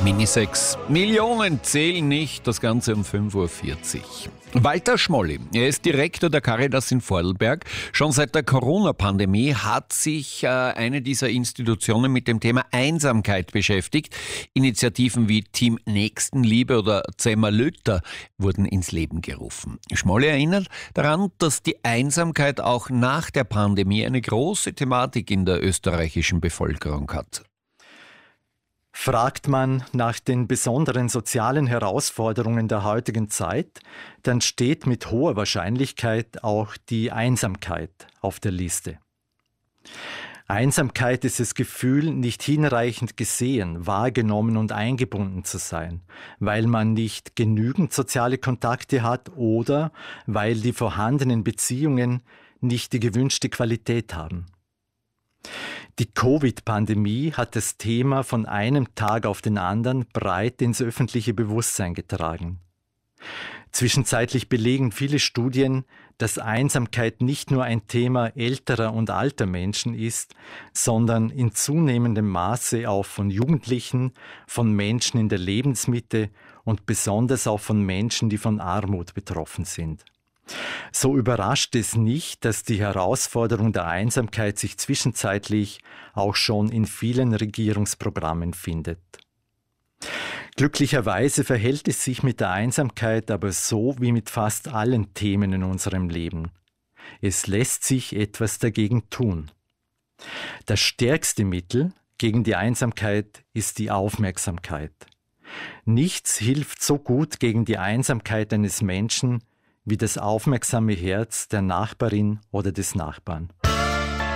Minisex. Millionen zählen nicht, das Ganze um 5:40 Uhr. Walter Schmolli, er ist Direktor der Caritas in Vordelberg. Schon seit der Corona-Pandemie hat sich eine dieser Institutionen mit dem Thema Einsamkeit beschäftigt. Initiativen wie Team Nächstenliebe oder Zähmer-Lütter wurden ins Leben gerufen. Schmolli erinnert daran, dass die Einsamkeit auch nach der Pandemie eine große Thematik in der österreichischen Bevölkerung hat. Fragt man nach den besonderen sozialen Herausforderungen der heutigen Zeit, dann steht mit hoher Wahrscheinlichkeit auch die Einsamkeit auf der Liste. Einsamkeit ist das Gefühl, nicht hinreichend gesehen, wahrgenommen und eingebunden zu sein, weil man nicht genügend soziale Kontakte hat oder weil die vorhandenen Beziehungen nicht die gewünschte Qualität haben. Die Covid-Pandemie hat das Thema von einem Tag auf den anderen breit ins öffentliche Bewusstsein getragen. Zwischenzeitlich belegen viele Studien, dass Einsamkeit nicht nur ein Thema älterer und alter Menschen ist, sondern in zunehmendem Maße auch von Jugendlichen, von Menschen in der Lebensmitte und besonders auch von Menschen, die von Armut betroffen sind. So überrascht es nicht, dass die Herausforderung der Einsamkeit sich zwischenzeitlich auch schon in vielen Regierungsprogrammen findet. Glücklicherweise verhält es sich mit der Einsamkeit aber so wie mit fast allen Themen in unserem Leben. Es lässt sich etwas dagegen tun. Das stärkste Mittel gegen die Einsamkeit ist die Aufmerksamkeit. Nichts hilft so gut gegen die Einsamkeit eines Menschen wie das aufmerksame Herz der Nachbarin oder des Nachbarn.